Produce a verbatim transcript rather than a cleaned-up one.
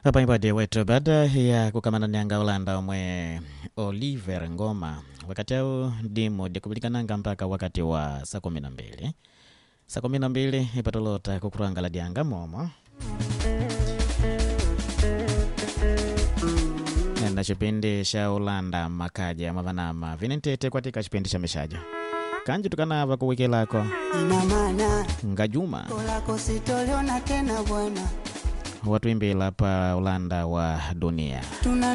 Hapa ipade wetu baada ya kukamana nyanga Ulanda mwe Oliver Ngoma wakati huu dimo dia kubilikananga mpaka wakati wa saa kumi na mbili saa kumi na mbili ipatolota kukurangala dianga momo na chipindi cha Ulanda makaja mavanama vinentete kwa tika chipindi cha meshaja kanji tukana wako wiki lako inamana ngajuma kolako sitoliona tena bwana watu imbila pa Ulanda wa dunia tuna